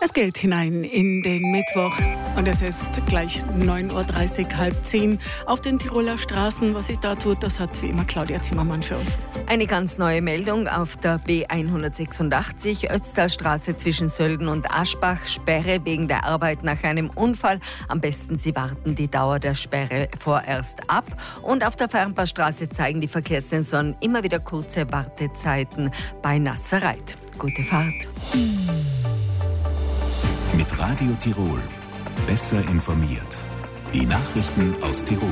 Es geht hinein in den Mittwoch und es ist gleich 9.30 Uhr, halb 10 auf den Tiroler Straßen. Was sich da tut, das hat wie immer Claudia Zimmermann für uns. Eine ganz neue Meldung auf der B186 Ötztalstraße zwischen Sölden und Aschbach. Sperre wegen der Arbeit nach einem Unfall. Am besten Sie warten die Dauer der Sperre vorerst ab. Und auf der Fernpaarstraße zeigen die Verkehrssensoren immer wieder kurze Wartezeiten bei Nasserreit. Gute Fahrt. Mit Radio Tirol. Besser informiert. Die Nachrichten aus Tirol.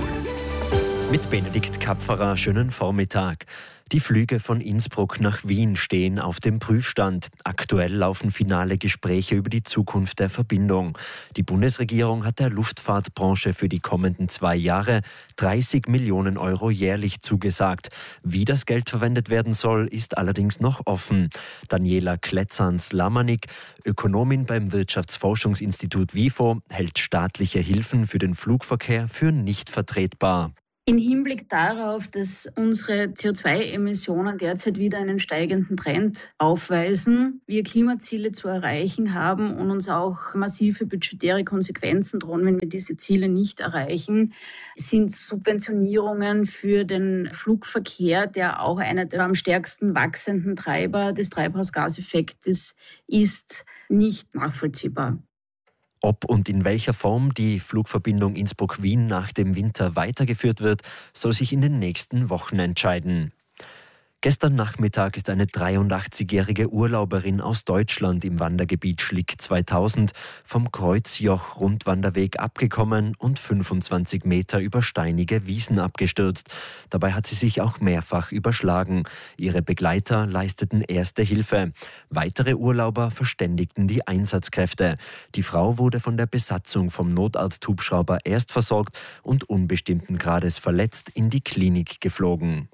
Mit Benedikt Kapferer, schönen Vormittag. Die Flüge von Innsbruck nach Wien stehen auf dem Prüfstand. Aktuell laufen finale Gespräche über die Zukunft der Verbindung. Die Bundesregierung hat der Luftfahrtbranche für die kommenden 2 Jahre 30 Millionen Euro jährlich zugesagt. Wie das Geld verwendet werden soll, ist allerdings noch offen. Daniela Kletzans-Lamanik, Ökonomin beim Wirtschaftsforschungsinstitut WIFO, hält staatliche Hilfen für den Flugverkehr für nicht vertretbar. Im Hinblick darauf, dass unsere CO2-Emissionen derzeit wieder einen steigenden Trend aufweisen, wir Klimaziele zu erreichen haben und uns auch massive budgetäre Konsequenzen drohen, wenn wir diese Ziele nicht erreichen, sind Subventionierungen für den Flugverkehr, der auch einer der am stärksten wachsenden Treiber des Treibhausgaseffektes ist, nicht nachvollziehbar. Ob und in welcher Form die Flugverbindung Innsbruck-Wien nach dem Winter weitergeführt wird, soll sich in den nächsten Wochen entscheiden. Gestern Nachmittag ist eine 83-jährige Urlauberin aus Deutschland im Wandergebiet Schlick 2000 vom Kreuzjoch-Rundwanderweg abgekommen und 25 Meter über steinige Wiesen abgestürzt. Dabei hat sie sich auch mehrfach überschlagen. Ihre Begleiter leisteten erste Hilfe. Weitere Urlauber verständigten die Einsatzkräfte. Die Frau wurde von der Besatzung vom Notarzthubschrauber erst versorgt und unbestimmten Grades verletzt in die Klinik geflogen.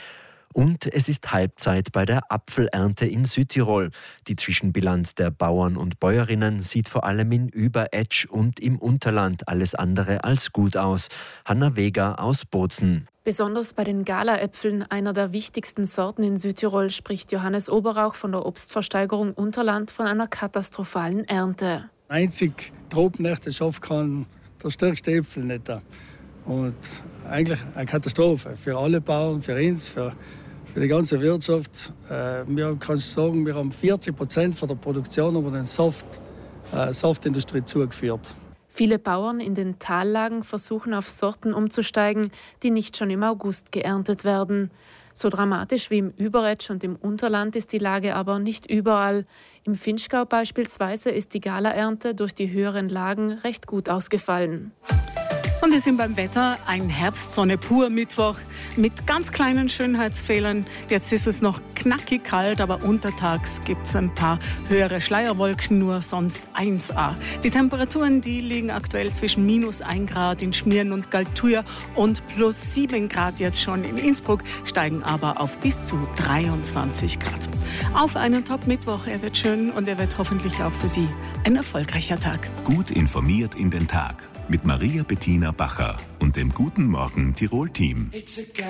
Und es ist Halbzeit bei der Apfelernte in Südtirol. Die Zwischenbilanz der Bauern und Bäuerinnen sieht vor allem in Überetsch und im Unterland alles andere als gut aus. Hanna Weger aus Bozen. Besonders bei den Galaäpfeln, einer der wichtigsten Sorten in Südtirol, spricht Johannes Oberauch von der Obstversteigerung Unterland von einer katastrophalen Ernte. Einzig Tropennächte schaffen kann der stärkste Äpfel nicht. Und eigentlich eine Katastrophe für alle Bauern, für uns, für die ganze Wirtschaft. Wir können sagen, wir haben 40% von der Produktion über den Saftindustrie zugeführt. Viele Bauern in den Tallagen versuchen auf Sorten umzusteigen, die nicht schon im August geerntet werden. So dramatisch wie im Überetsch und im Unterland ist die Lage aber nicht überall. Im Vinschgau beispielsweise ist die Galaernte durch die höheren Lagen recht gut ausgefallen. Und wir sind beim Wetter, ein Herbstsonne pur Mittwoch mit ganz kleinen Schönheitsfehlern. Jetzt ist es noch knackig kalt, aber untertags gibt es ein paar höhere Schleierwolken, nur sonst 1A. Die Temperaturen, die liegen aktuell zwischen -1 Grad in Schmieren und Galtür und +7 Grad jetzt schon in Innsbruck, steigen aber auf bis zu 23 Grad. Auf einen Top-Mittwoch, er wird schön und er wird hoffentlich auch für Sie ein erfolgreicher Tag. Gut informiert in den Tag. Mit Maria Bettina Bacher und dem Guten Morgen Tirol-Team.